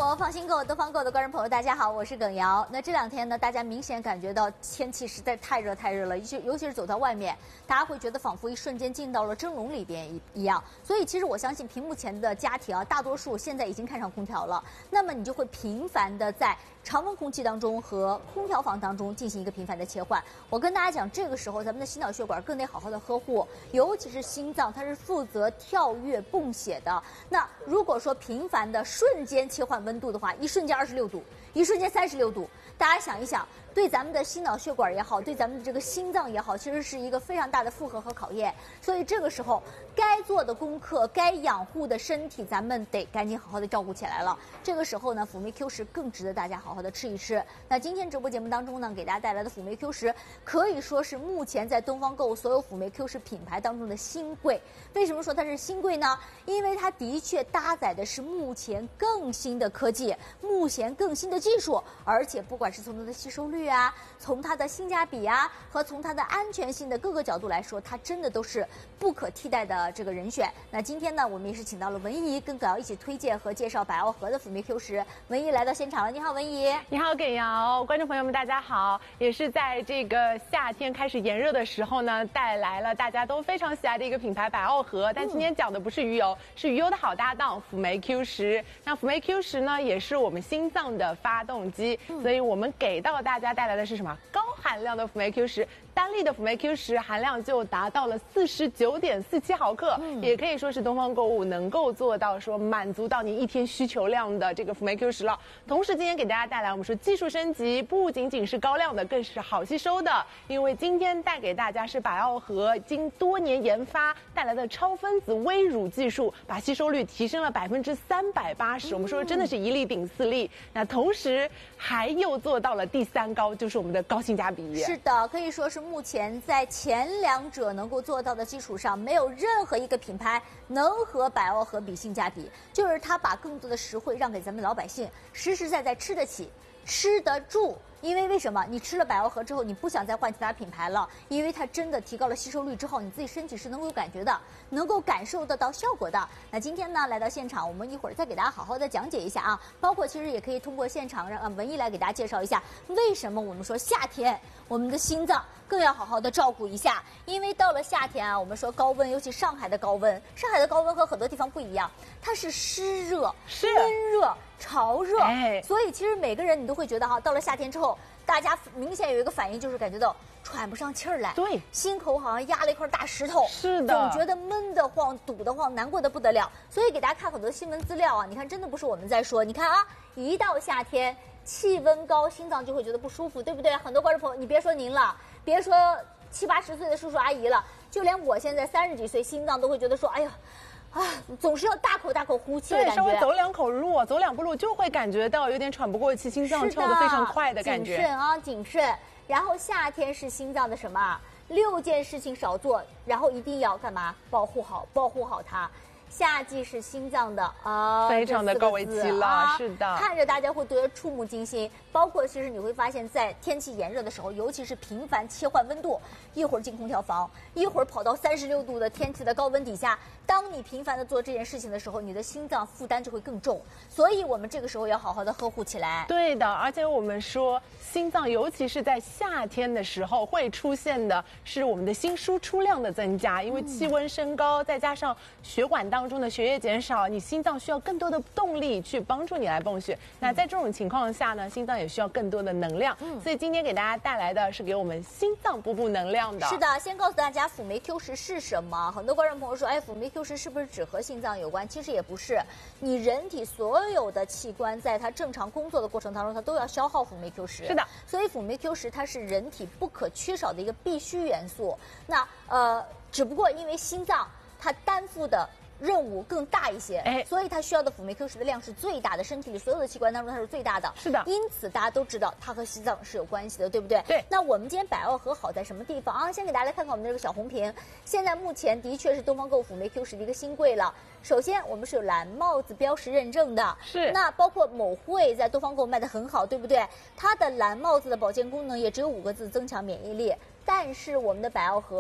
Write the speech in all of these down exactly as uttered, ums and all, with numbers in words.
购，放心购，东方购的观众朋友，大家好，我是耿瑶。那这两天呢，大家明显感觉到天气实在太热太热了，尤其尤其是走到外面，大家会觉得仿佛一瞬间进到了蒸笼里边一一样。所以其实我相信屏幕前的家庭啊，大多数现在已经看上空调了，那么你就会频繁的在常温空气当中和空调房当中进行一个频繁的切换。我跟大家讲，这个时候咱们的心脑血管更得好好的呵护，尤其是心脏，它是负责跳跃泵血的。那如果说频繁的瞬间切换温度的话，一瞬间二十六度，一瞬间三十六度，大家想一想，对咱们的心脑血管也好，对咱们的这个心脏也好，其实是一个非常大的负荷和考验。所以这个时候该做的功课，该养护的身体，咱们得赶紧好好的照顾起来了。这个时候呢，辅酶 Q 十更值得大家好好的吃一吃。那今天直播节目当中呢，给大家带来的辅酶 Q 十可以说是目前在东方购所有辅酶 Q 十品牌当中的新贵。为什么说它是新贵呢？因为它的确搭载的是目前更新的科技，目前更新的技术，而且不管是从它的吸收率啊，从它的性价比啊，和从它的安全性的各个角度来说，它真的都是不可替代的这个人选。那今天呢，我们也是请到了文怡跟葛瑶一起推荐和介绍百奥和的辅酶 Q 十。文怡来到现场了，你好，文怡。 你好，耿瑶，观众朋友们，大家好。也是在这个夏天开始炎热的时候呢，带来了大家都非常喜爱的一个品牌百奥和。但今天讲的不是鱼油，是鱼油的好搭档辅酶 Q 十。那辅酶 Q 十呢，也是我们心脏的发动机，嗯、所以我们给到大家带来的是什么？高含量的辅酶 Q 十。单粒的辅酶 Q 十含量就达到了四十九点四七毫克，嗯、也可以说是东方购物能够做到说满足到你一天需求量的这个辅酶 Q 十了。同时，今天给大家带来我们说技术升级，不仅仅是高亮的，更是好吸收的。因为今天带给大家是百奥和经多年研发带来的超分子微乳技术，把吸收率提升了百分之三百八十。我们说真的是一粒顶四粒。那同时还又做到了第三高，就是我们的高性价比。 是的，可以说是目前在前两者能够做到的基础上，没有任何一个品牌能和百奥和比性价比，就是它把更多的实惠让给咱们老百姓，实实在在吃得起，吃得住。因为为什么？你吃了百奥和之后，你不想再换其他品牌了，因为它真的提高了吸收率之后，你自己身体是能够有感觉的，能够感受得到效果的。那今天呢，来到现场，我们一会儿再给大家好好的讲解一下啊，包括其实也可以通过现场让文怡来给大家介绍一下，为什么我们说夏天我们的心脏更要好好的照顾一下。因为到了夏天啊，我们说高温，尤其上海的高温，上海的高温和很多地方不一样，它是湿热、温热、潮热，哎，所以其实每个人你都会觉得哈，到了夏天之后，大家明显有一个反应，就是感觉到喘不上气儿来， 对， 心口好像压了一块大石头， 是的， 总觉得闷得慌、堵得慌、难过得不得了。所以给大家看很多新闻资料啊，你看真的不是我们在说，你看啊，一到夏天气温高，心脏就会觉得不舒服，对不对？很多观众朋友，你别说您了，别说七八十岁的叔叔阿姨了，就连我现在三十几岁，心脏都会觉得说，哎呀。啊，总是要大口大口呼气的感觉， 对，稍微走两口路，走两步路就会感觉到有点喘不过气，心脏跳得非常快的感觉。 谨慎啊，谨慎。然后夏天是心脏的什么？六件事情少做，然后一定要干嘛？保护好，保护好它。夏季是心脏的啊， 非常的高危期了，啊、是的， 看着大家会觉得触目惊心。包括其实你会发现在天气炎热的时候，尤其是频繁切换温度，一会儿进空调房，一会儿跑到三十六度的天气的高温底下，当你频繁的做这件事情的时候，你的心脏负担就会更重。所以我们这个时候要好好的呵护起来。 对的，而且我们说心脏，尤其是在夏天的时候会出现的是我们的心输出量的增加，因为气温升高，再加上血管当中的血液减少，你心脏需要更多的动力去帮助你来泵血。那在这种情况下呢，心脏也需要更多的能量。嗯，所以今天给大家带来的是给我们心脏补补能量的。 是的，先告诉大家辅酶 Q 十是什么。很多观众朋友说，哎，辅酶 Q 十是不是只和心脏有关？其实也不是，你人体所有的器官在它正常工作的过程当中，它都要消耗辅酶 Q 十。 是的， 所以辅酶 Q 十它是人体不可缺少的一个必需元素。那呃，只不过因为心脏它担负的任务更大一些，哎，所以它需要的辅酶 Q 十的量是最大的，身体里所有的器官当中它是最大的。 是的， 因此大家都知道它和心脏是有关系的，对不对？ 对。 那我们今天百奥和好在什么地方啊？先给大家来看看我们这个小红瓶，现在目前的确是东方购辅酶 Q 十的一个新贵了。首先，我们是有蓝帽子标识认证的， 是。 那包括某惠在东方购卖的很好，对不对？它的蓝帽子的保健功能也只有五个字：增强免疫力。但是我们的百奥和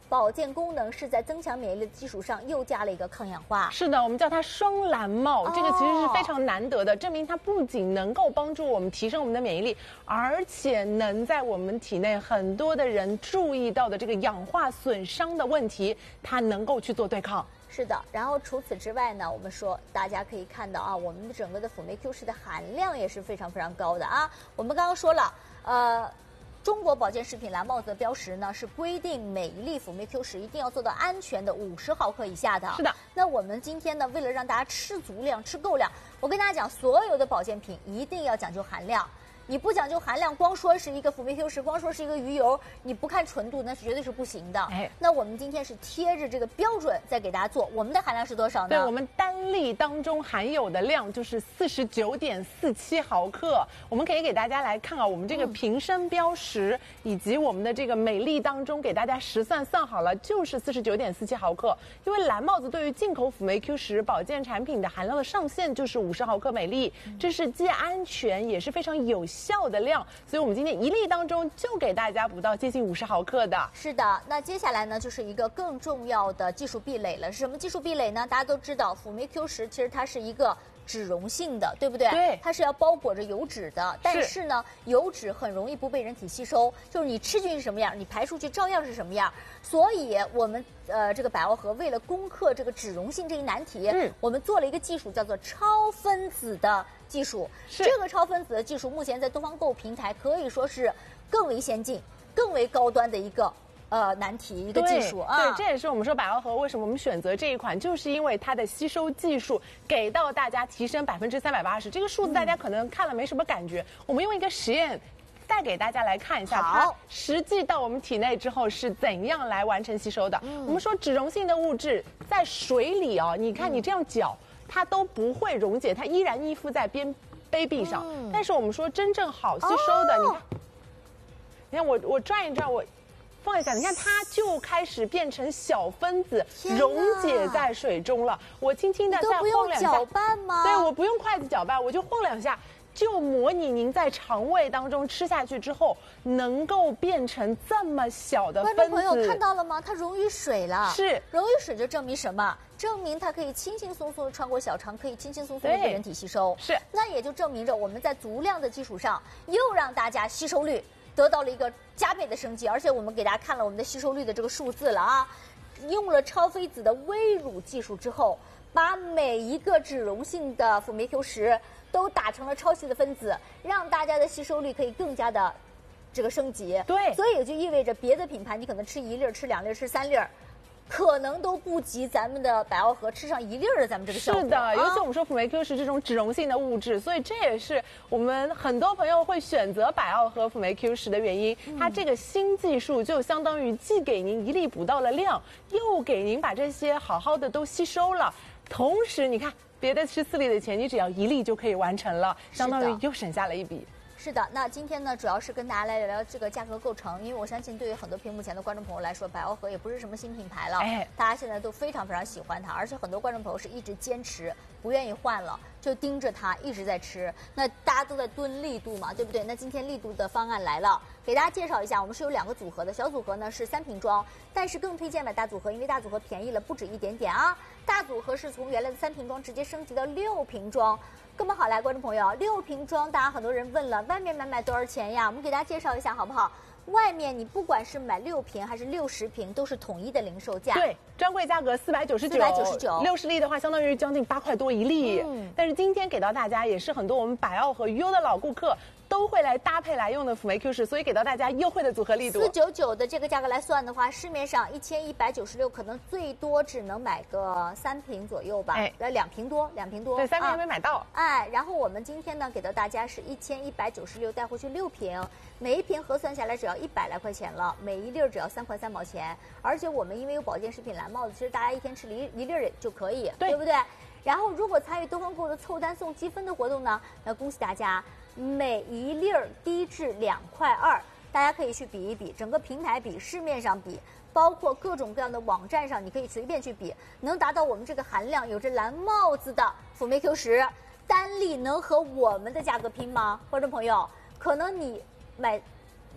保健功能是在增强免疫力的基础上又加了一个抗氧化。 是的，我们叫它双蓝帽， 哦、 这个其实是非常难得的，证明它不仅能够帮助我们提升我们的免疫力，而且能在我们体内很多的人注意到的这个氧化损伤的问题，它能够去做对抗。 是的，然后除此之外呢，我们说大家可以看到啊，我们的整个的辅酶 Q 十的含量也是非常非常高的啊。我们刚刚说了，呃，中国保健食品蓝帽子的标识呢是规定每一粒辅酶 Q 十一定要做到安全的五十毫克以下的。 是的。 那我们今天呢，为了让大家吃足量、吃够量，我跟大家讲，所有的保健品一定要讲究含量。你不讲究含量，光说是一个辅酶 Q 十，光说是一个鱼油，你不看纯度，那是绝对是不行的。哎，那我们今天是贴着这个标准在给大家做，我们的含量是多少呢？ 对，我们单粒当中含有的量就是四十九点四七毫克。我们可以给大家来看啊，我们这个瓶身标识、嗯、以及我们的这个每粒当中给大家实算算好了，就是四十九点四七毫克。因为蓝帽子对于进口辅酶 Q 十保健产品的含量的上限就是五十毫克每粒，这是既安全也是非常有效效的量，所以我们今天一粒当中就给大家补到接近五十毫克的。 是的，那接下来呢就是一个更重要的技术壁垒了。是什么技术壁垒呢？大家都知道，辅酶 Q 十其实它是一个脂溶性的，对不对？ 对， 它是要包裹着油脂的。但是呢，油脂很容易不被人体吸收，就是你吃进去什么样，你排出去照样是什么样。所以我们呃这个百奥和为了攻克这个脂溶性这一难题，嗯，我们做了一个技术叫做超分子的技术。这个超分子的技术目前在东方购物平台可以说是更为先进、更为高端的一个呃难题一个技术啊。 对，这也是我们说百奥和为什么我们选择这一款，就是因为它的吸收技术给到大家提升百分之三百八十。这个数字大家可能看了没什么感觉，嗯、我们用一个实验。再给大家来看一下，它实际到我们体内之后是怎样来完成吸收的。嗯、我们说脂溶性的物质在水里哦，你看你这样搅，它都不会溶解，它依然依附在边杯壁上。嗯、但是我们说真正好吸收的，哦、你看，你看我我转一转，我放一下，你看它就开始变成小分子，溶解在水中了。我轻轻的再晃两下， 搅拌吗？ 对，我不用筷子搅拌，我就晃两下。就模拟您在肠胃当中吃下去之后，能够变成这么小的分子。 观众朋友看到了吗？它溶于水了。 是， 溶于水就证明什么？证明它可以轻轻松松的穿过小肠，可以轻轻松松的被人体吸收。 是， 那也就证明着我们在足量的基础上，又让大家吸收率得到了一个加倍的升级。而且我们给大家看了我们的吸收率的这个数字了啊，用了超分子的微乳技术之后，把每一个脂溶性的辅酶 Q 十。都打成了超细的分子，让大家的吸收率可以更加的这个升级。 对， 所以也就意味着别的品牌你可能吃一粒、吃两粒、吃三粒，可能都不及咱们的百奥和吃上一粒的咱们这个效果。 是的，尤其我们说辅酶 Q 十这种脂溶性的物质，所以这也是我们很多朋友会选择百奥和辅酶 Q 十的原因。嗯、它这个新技术就相当于既给您一粒补到了量，又给您把这些好好的都吸收了，同时你看。别的吃四粒的钱，你只要一粒就可以完成了，相当于又省下了一笔。 是的，那今天呢，主要是跟大家来聊聊这个价格构成，因为我相信对于很多屏幕前的观众朋友来说，百奥和也不是什么新品牌了，哎，大家现在都非常非常喜欢它，而且很多观众朋友是一直坚持不愿意换了，就盯着它一直在吃。那大家都在蹲力度嘛，对不对？那今天力度的方案来了，给大家介绍一下，我们是有两个组合的，小组合呢是三瓶装，但是更推荐买大组合，因为大组合便宜了不止一点点啊。大组合是从原来的三瓶装直接升级到六瓶装。那么好，来，观众朋友，六瓶装，大家很多人问了，外面买买多少钱呀？我们给大家介绍一下，好不好？外面你不管是买六瓶还是六十瓶，都是统一的零售价。 对，专柜价格四百九十九，四百九十九， 六十粒的话相当于将近八块多一粒。嗯，但是今天给到大家也是很多我们百奥和优的老顾客都会来搭配来用的辅酶 Q 十，所以给到大家优惠的组合力度。 四九九的这个价格来算的话，市面上一千一百九十六，可能最多只能买个三瓶左右吧，哎，两瓶多，两瓶多， 对，三瓶还没买到。啊、 哎，然后我们今天呢给到大家是一千一百九十六，带回去六瓶，每一瓶核算下来只要一百来块钱了，每一粒只要三块三毛钱。而且我们因为有保健食品蓝帽子，其实大家一天吃一一粒就可以，对，对不对？然后如果参与东方购的凑单送积分的活动呢，那恭喜大家，每一粒低至两块二，大家可以去比一比，整个平台比，市面上比，包括各种各样的网站上，你可以随便去比，能达到我们这个含量有着蓝帽子的辅酶 Q 十，单粒能和我们的价格拼吗？观众朋友，可能你买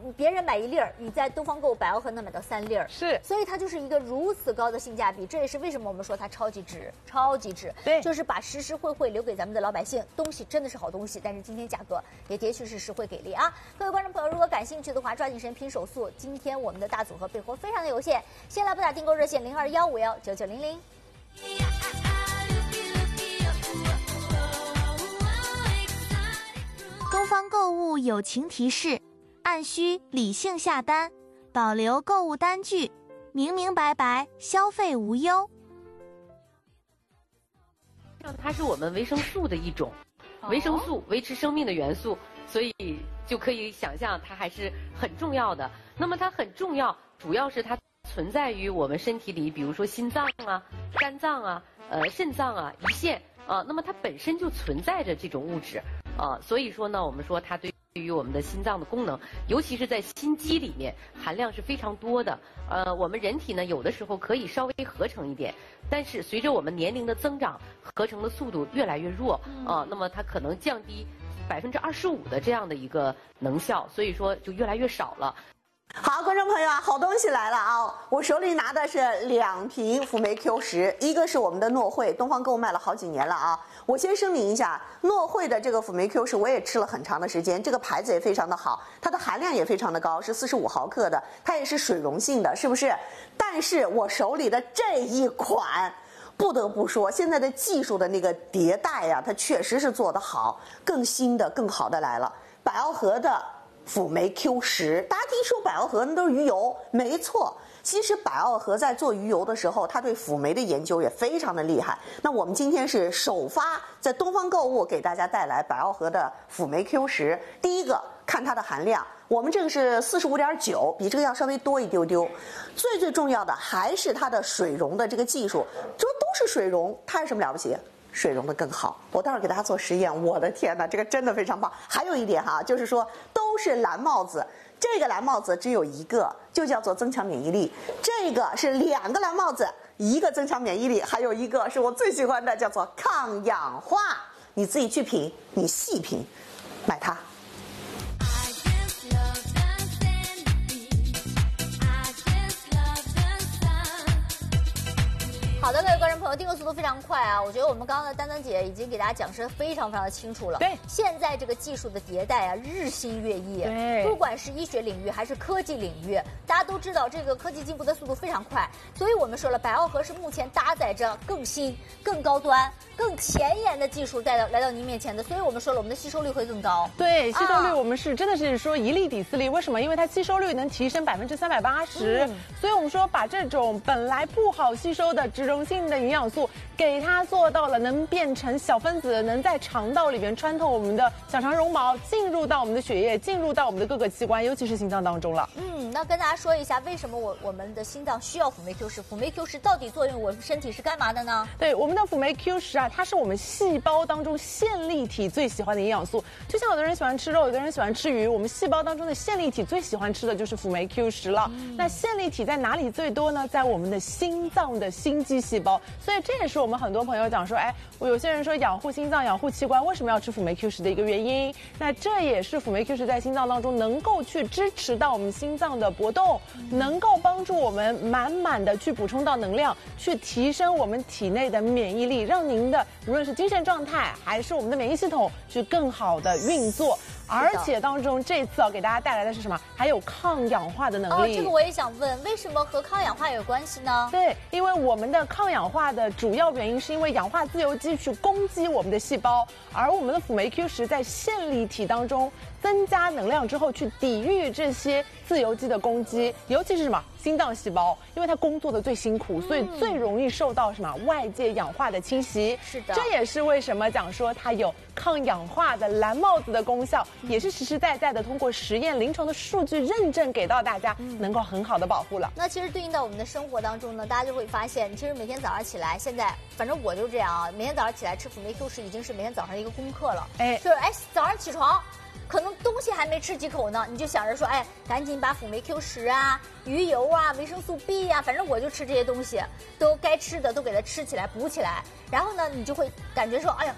别人买一粒儿，你在东方购物百奥盒能买到三粒儿， 是， 所以它就是一个如此高的性价比，这也是为什么我们说它超级值，超级值。 对， 就是把实实惠惠留给咱们的老百姓，东西真的是好东西，但是今天价格也的确是实惠给力啊！各位观众朋友，如果感兴趣的话，抓紧时间拼手速，今天我们的大组合备货非常的有限，先来拨打订购热线零二幺五幺九九零零。 东方购物友情提示：按需理性下单，保留购物单据，明明白白，消费无忧。 它是我们维生素的一种，维生素维持生命的元素，所以就可以想象它还是很重要的。那么它很重要，主要是它存在于我们身体里，比如说心脏啊、肝脏啊、呃肾脏啊、胰腺啊，那么它本身就存在着这种物质啊，所以说呢，我们说它对于我们的心脏的功能，尤其是在心肌里面含量是非常多的。呃，我们人体呢有的时候可以稍微合成一点，但是随着我们年龄的增长，合成的速度越来越弱啊，那么它可能降低百分之二十五的这样的一个能效，所以说就越来越少了。 好，观众朋友啊，好东西来了啊！我手里拿的是两瓶辅酶 Q 十，一个是我们的诺惠，东方购物卖了好几年了啊。我先声明一下，诺惠的这个辅酶 Q 十我也吃了很长的时间，这个牌子也非常的好，它的含量也非常的高，是四十五毫克的，它也是水溶性的，是不是？但是我手里的这一款，不得不说，现在的技术的那个迭代啊，它确实是做得好，更新的、更好的来了。百奥盒的辅酶 Q 十，大家一说百奥盒那都是鱼油，没错。其实百奥盒在做鱼油的时候，它对辅酶的研究也非常的厉害。那我们今天是首发在东方购物给大家带来百奥盒的辅酶 Q 十。第一个看它的含量，我们这个是四十五点九，比这个要稍微多一丢丢。最最重要的还是它的水溶的这个技术，这都是水溶，它有什么了不起？水溶的更好，我待会儿给大家做实验。我的天哪，这个真的非常棒。还有一点哈，就是说都是蓝帽子，这个蓝帽子只有一个，就叫做增强免疫力。这个是两个蓝帽子，一个增强免疫力，还有一个是我最喜欢的，叫做抗氧化。你自己去品，你细品，买它。 好的，各位观众朋友，订购速度非常快啊！我觉得我们刚刚的丹丹姐已经给大家讲述非常非常的清楚了。 对， 现在这个技术的迭代啊，日新月异。 对， 不管是医学领域还是科技领域，大家都知道这个科技进步的速度非常快，所以我们说了，百奥盒是目前搭载着更新、更高端、更前沿的技术带到来到您面前的，所以我们说了，我们的吸收率会更高。 对，吸收率我们是真的是说一粒抵四粒，为什么？因为它吸收率能提升百分之三百八十，所以我们说把这种本来不好吸收的脂溶性的营养素，给它做到了能变成小分子，能在肠道里边穿透我们的小肠绒毛，进入到我们的血液，进入到我们的各个器官，尤其是心脏当中了。 嗯，那跟大家说一下，为什么我我们的心脏需要辅酶 Q 十？辅酶 Q 十到底作用我们身体是干嘛的呢？ 对，我们的辅酶 Q 十啊，它是我们细胞当中线粒体最喜欢的营养素。就像有的人喜欢吃肉，有的人喜欢吃鱼，我们细胞当中的线粒体最喜欢吃的就是辅酶 Q 十了。嗯、那线粒体在哪里最多呢？在我们的心脏的心肌细胞。所以这也是我们很多朋友讲说，哎，我有些人说养护心脏、养护器官，为什么要吃辅酶 Q 十的一个原因。那这也是辅酶 Q 十在心脏当中能够去支持到我们心脏的搏动，能够帮助我们满满的去补充到能量，去提升我们体内的免疫力，让您的无论是精神状态还是我们的免疫系统去更好的运作。而且当中这次啊给大家带来的是什么？还有抗氧化的能力。 哦，这个我也想问，为什么和抗氧化有关系呢？ 对，因为我们的抗氧化的主要原因是因为氧化自由基去攻击我们的细胞，而我们的辅酶 Q 十在线粒体当中增加能量之后，去抵御这些自由基的攻击，尤其是什么心脏细胞，因为它工作的最辛苦，所以最容易受到什么外界氧化的侵袭。 是的， 这也是为什么讲说它有抗氧化的蓝帽子的功效，也是实实在在的通过实验临床的数据认证给到大家，能够很好的保护了。 那其实对应到我们的生活当中呢，大家就会发现，其实每天早上起来，现在反正我就这样啊，每天早上起来吃辅酶 Q 十已经是每天早上一个功课了。哎，就是哎早上起床。可能东西还没吃几口呢，你就想着说，哎，赶紧把辅酶 Q 十啊、鱼油啊、维生素 B 呀、啊，反正我就吃这些东西，都该吃的都给它吃起来、补起来。然后呢，你就会感觉说，哎呀，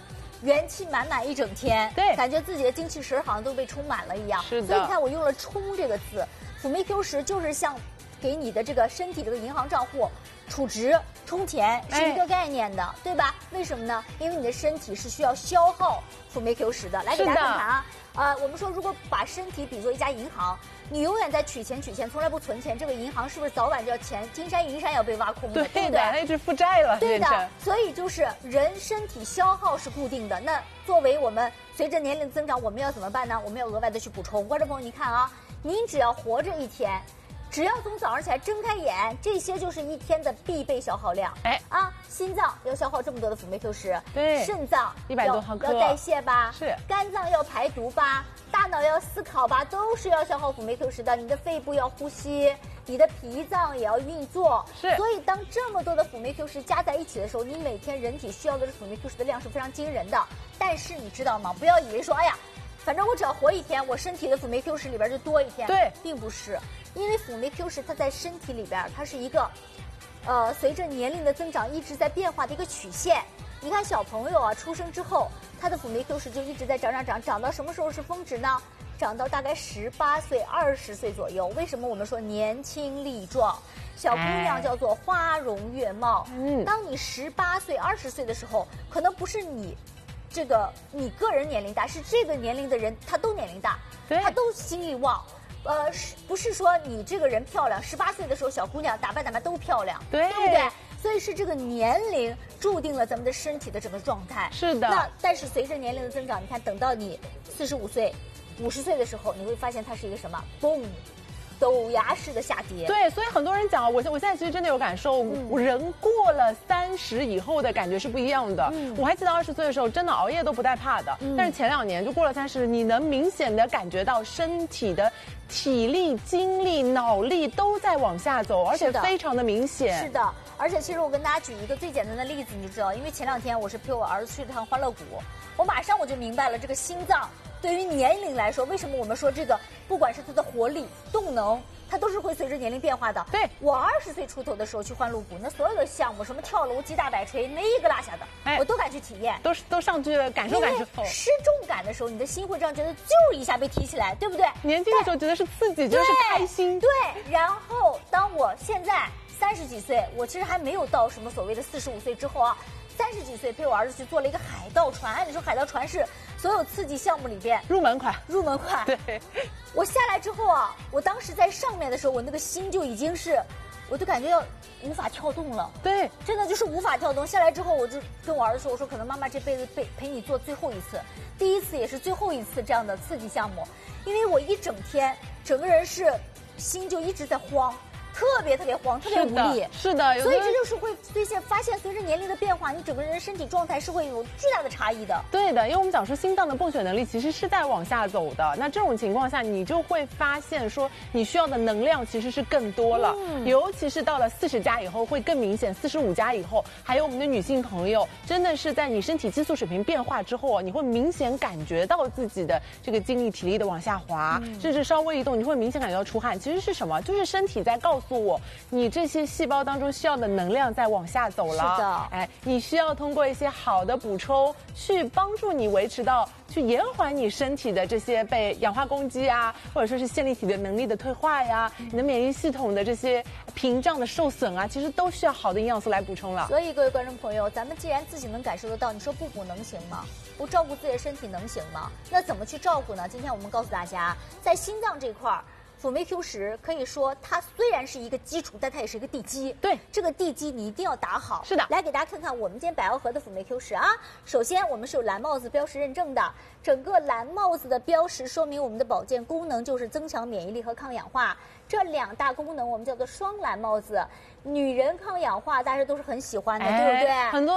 元气满满一整天， 对， 感觉自己的精气神好像都被充满了一样。 是的。 所以你看，我用了“充”这个字，辅酶 Q 十就是像给你的这个身体这个银行账户储值充钱是一个概念的，哎、对吧？为什么呢？因为你的身体是需要消耗辅酶 Q 十的。来给大家看看啊，呃，我们说如果把身体比作一家银行，你永远在取钱取钱，从来不存钱，这个银行是不是早晚就要钱金山银山要被挖空的？ 对对不对？ 一直负债了。 对的，所以就是人身体消耗是固定的。那作为我们随着年龄增长，我们要怎么办呢？我们要额外的去补充。观众朋友，你看啊，您只要活着一天。只要从早上起来睁开眼，这些就是一天的必备消耗量。哎啊，心脏要消耗这么多的辅酶 Q 十， 对， 肾脏一百多毫克要代谢吧， 是， 肝脏要排毒吧，大脑要思考吧，都是要消耗辅酶 Q 十的。你的肺部要呼吸，你的脾脏也要运作， 是。 所以当这么多的辅酶 Q 十加在一起的时候，你每天人体需要的辅酶 Q 十的量是非常惊人的。但是你知道吗？不要以为说，哎呀，反正我只要活一天，我身体的辅酶 Q 十里边就多一天。 对， 并不是。因为辅酶 Q 十它在身体里边，它是一个，呃，随着年龄的增长一直在变化的一个曲线。你看小朋友啊，出生之后，他的辅酶 Q 十就一直在涨涨涨，涨到什么时候是峰值呢？涨到大概十八岁、二十岁左右。为什么我们说年轻力壮？小姑娘叫做花容月貌。嗯，当你十八岁、二十岁的时候，可能不是你。这个你个人年龄大，是这个年龄的人他都年龄大，他都精力旺。呃，是不是说你这个人漂亮？十八岁的时候，小姑娘打扮打扮都漂亮， 对， 对不对？所以是这个年龄注定了咱们的身体的整个状态。 是的。 那但是随着年龄的增长，你看，等到你四十五岁、五十岁的时候，你会发现它是一个什么？嘣！陡崖式的下跌。 对，所以很多人讲，我我现在其实真的有感受，嗯、人过了三十以后的感觉是不一样的。嗯、我还记得二十岁的时候，真的熬夜都不带怕的，嗯、但是前两年就过了三十，你能明显的感觉到身体的体力、精力、脑力都在往下走，而且非常的明显。 是的，而且其实我跟大家举一个最简单的例子，你就知道，因为前两天我是陪我儿子去了趟欢乐谷，我马上我就明白了这个心脏。对于年龄来说，为什么我们说这个，不管是它的活力、动能，它都是会随着年龄变化的。 对， 我二十岁出头的时候去欢乐谷，那所有的项目，什么跳楼、击大摆锤，没一个落下的，哎，我都敢去体验， 都是都上去了，感受感受。 失重感的时候，你的心会这样觉得，就一下被提起来，对不对？ 年轻的时候觉得是刺激，觉得是开心。 对，然后当我现在三十几岁，我其实还没有到什么所谓的四十五岁之后啊。三十几岁陪我儿子去做了一个海盗船，按理说海盗船是所有刺激项目里边入门款， 入门款。 对， 我下来之后啊，我当时在上面的时候，我那个心就已经是，我就感觉要无法跳动了。 对， 真的就是无法跳动。下来之后，我就跟我儿子说，我说可能妈妈这辈子陪陪你做最后一次，第一次也是最后一次这样的刺激项目，因为我一整天整个人是心就一直在慌。特别特别慌，特别无力， 是的， 所以这就是会随现发现，随着年龄的变化，你整个人的身体状态是会有巨大的差异的。 对的，因为我们讲说心脏的泵血能力其实是在往下走的，那这种情况下，你就会发现说你需要的能量其实是更多了，嗯、尤其是到了四十加以后会更明显，四十五加以后，还有我们的女性朋友，真的是在你身体激素水平变化之后，你会明显感觉到自己的这个精力、体力的往下滑，嗯、甚至稍微一动，你会明显感觉到出汗。其实是什么？就是身体在告诉我，你这些细胞当中需要的能量在往下走了。 是的， 哎，你需要通过一些好的补充，去帮助你维持到，去延缓你身体的这些被氧化攻击啊，或者说是线粒体的能力的退化呀，嗯、你的免疫系统的这些屏障的受损啊，其实都需要好的营养素来补充了。 所以各位观众朋友，咱们既然自己能感受得到，你说不补能行吗？不照顾自己的身体能行吗？那怎么去照顾呢？今天我们告诉大家，在心脏这块儿。辅酶 Q 十可以说它虽然是一个基础，但它也是一个地基。 对， 这个地基你一定要打好。 是的， 来给大家看看我们今天百药盒的辅酶 Q 十啊。首先我们是有蓝帽子标识认证的，整个蓝帽子的标识说明我们的保健功能就是增强免疫力和抗氧化，这两大功能我们叫做双蓝帽子。女人抗氧化大家都是很喜欢的，哎、对不对？ 很多。